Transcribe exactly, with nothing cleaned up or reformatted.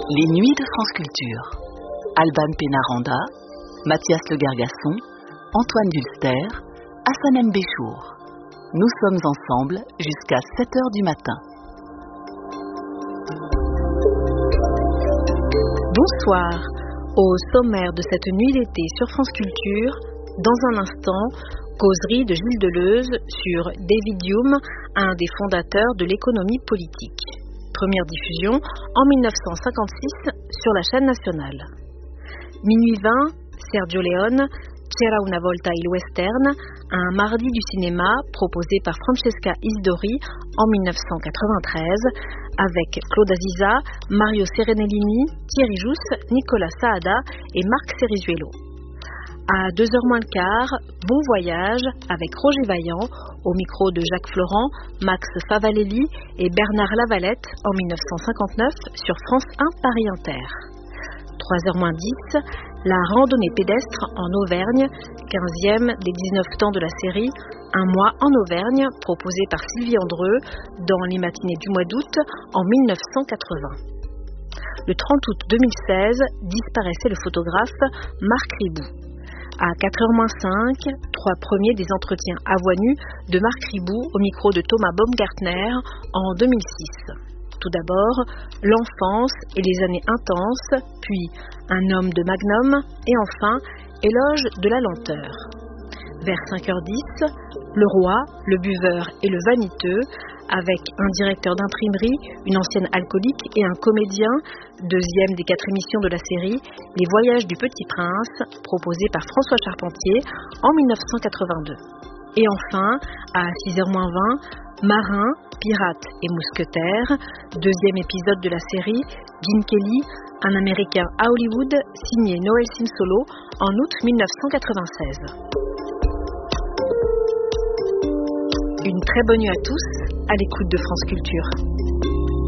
Les Nuits de France Culture. Alban Pénaranda, Mathias Le Gargasson, Antoine Dulster, Hassan M. Béchour. Nous sommes ensemble jusqu'à sept heures du matin. Bonsoir. Au sommaire de cette nuit d'été sur France Culture, dans un instant, causerie de Gilles Deleuze sur David Hume, un des fondateurs de l'économie politique. Première diffusion en mille neuf cent cinquante-six sur la chaîne nationale. Minuit vingt, Sergio Leone, C'era una volta il western, un mardi du cinéma proposé par Francesca Isdori en mille neuf cent quatre-vingt-treize avec Claude Aziza, Mario Serenellini, Thierry Jousse, Nicolas Saada et Marc Cerizuelo. À deux heures moins le quart, Bon voyage avec Roger Vaillant au micro de Jacques Florent, Max Favalelli et Bernard Lavalette en mille neuf cent cinquante-neuf sur France un Paris Inter. trois heures moins dix, la randonnée pédestre en Auvergne, quinzième des dix-neuf temps de la série, Un mois en Auvergne, proposé par Sylvie Andreu dans les matinées du mois d'août en mille neuf cent quatre-vingts. Le trente août deux mille seize, disparaissait le photographe Marc Ribou. À quatre heures moins cinq, trois premiers des entretiens à voix nue de Marc Ribou au micro de Thomas Baumgartner en deux mille six. Tout d'abord, l'enfance et les années intenses, puis un homme de Magnum, et enfin, éloge de la lenteur. Vers cinq heures dix, le roi, le buveur et le vaniteux, avec un directeur d'imprimerie, une ancienne alcoolique et un comédien, deuxième des quatre émissions de la série, Les Voyages du Petit Prince, proposé par François Charpentier en mille neuf cent quatre-vingt-deux. Et enfin, à six heures moins vingt, Marin, Pirate et Mousquetaire, deuxième épisode de la série, Gene Kelly, un Américain à Hollywood, signé Noël Simsolo en août mille neuf cent quatre-vingt-seize. Une très bonne nuit à tous, à l'écoute de France Culture.